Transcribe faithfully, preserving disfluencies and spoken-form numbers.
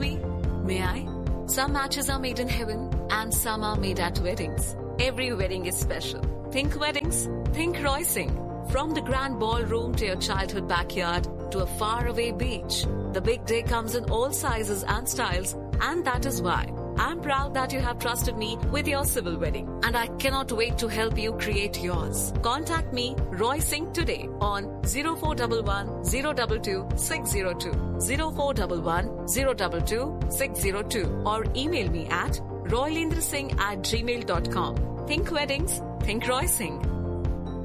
me? May I? Some matches are made in heaven and some are made at weddings. Every wedding is special. Think weddings, think Royal. From the grand ballroom to your childhood backyard to a faraway beach, the big day comes in all sizes and styles, and that is why I'm proud that you have trusted me with your civil wedding, and I cannot wait to help you create yours. Contact me, Roy Singh, today on zero four one one, zero two two, six zero two, zero four one one, zero two two, six zero two, or email me at roylendrasingh at gmail dot com. Think weddings, think Roy Singh.